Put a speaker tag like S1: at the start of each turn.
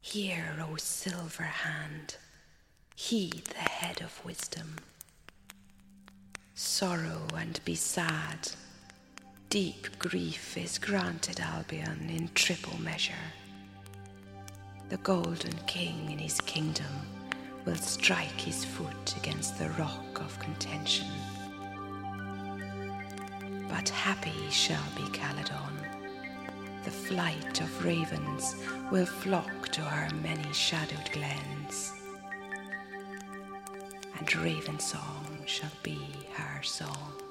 S1: Hear, O silver hand, heed the head of wisdom. Sorrow and be sad, deep grief is granted Albion in triple measure. The golden king in his kingdom will strike his foot against the rock of contention. But happy shall be Caledon. The flight of ravens will flock to her many shadowed glens, and raven song shall be her song.